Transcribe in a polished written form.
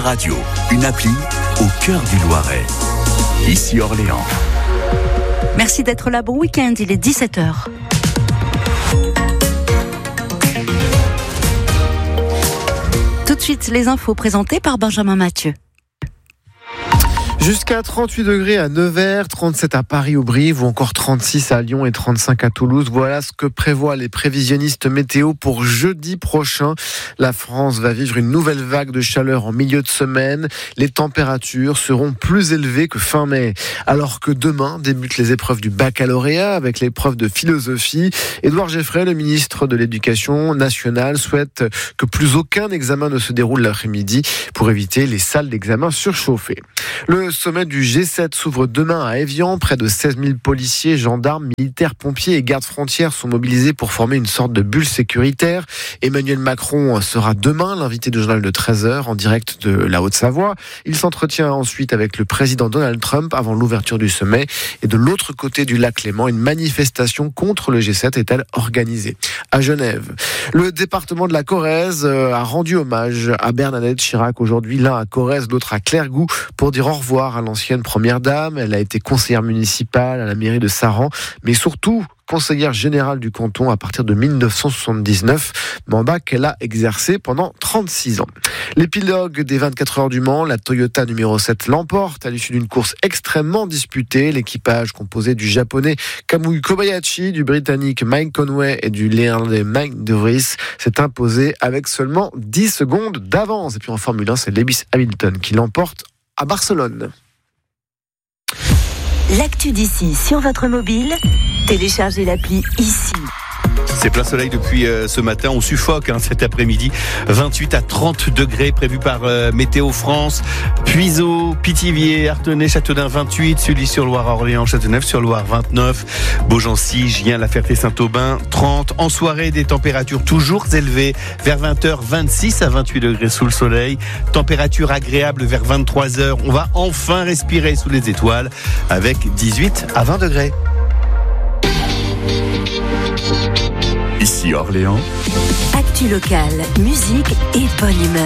Radio, une appli au cœur du Loiret. Ici Orléans. Merci d'être là, bon week-end, il est 17h. Tout de suite, les infos présentées par Benjamin Mathieu. Jusqu'à 38 degrés à Nevers, 37 à Paris-Aubry, ou encore 36 à Lyon et 35 à Toulouse. Voilà ce que prévoient les prévisionnistes météo pour jeudi prochain. La France va vivre une nouvelle vague de chaleur en milieu de semaine. Les températures seront plus élevées que fin mai. Alors que demain débutent les épreuves du baccalauréat avec l'épreuve de philosophie. Édouard Geoffrey, le ministre de l'Éducation nationale, souhaite que plus aucun examen ne se déroule l'après-midi pour éviter les salles d'examen surchauffées. Le sommet du G7 s'ouvre demain à Évian. Près de 16 000 policiers, gendarmes, militaires, pompiers et gardes frontières sont mobilisés pour former une sorte de bulle sécuritaire. Emmanuel Macron sera demain l'invité du journal de 13h en direct de la Haute-Savoie. Il s'entretient ensuite avec le président Donald Trump avant l'ouverture du sommet. Et de l'autre côté du lac Léman, une manifestation contre le G7 est-elle organisée à Genève. Le département de la Corrèze a rendu hommage à Bernadette Chirac aujourd'hui, l'un à Corrèze, l'autre à Clairgou, pour dire au revoir à l'ancienne première dame. Elle a été conseillère municipale à la mairie de Saran, mais surtout conseillère générale du canton à partir de 1979, mandat qu'elle a exercé pendant 36 ans. L'épilogue des 24 heures du Mans, la Toyota numéro 7 l'emporte à l'issue d'une course extrêmement disputée. L'équipage composé du japonais Kamui Kobayashi, du britannique Mike Conway et du néerlandais Mike De Vries s'est imposé avec seulement 10 secondes d'avance. Et puis en Formule 1, c'est Lewis Hamilton qui l'emporte à Barcelone. L'actu d'ici sur votre mobile, téléchargez l'appli ici. C'est plein soleil depuis ce matin, on suffoque cet après-midi. 28 à 30 degrés prévus par Météo France. Puiseaux, Pithiviers, Artenay, Châteaudun 28, Sully-sur-Loire, Orléans, Châteauneuf-sur-Loire 29, Beaugency, Gien, La Ferté-Saint-Aubin 30. En soirée, des températures toujours élevées. Vers 20h, 26 à 28 degrés sous le soleil. Température agréable vers 23h. On va enfin respirer sous les étoiles avec 18 à 20 degrés. Ici Orléans. Actu locale, musique et bonne humeur.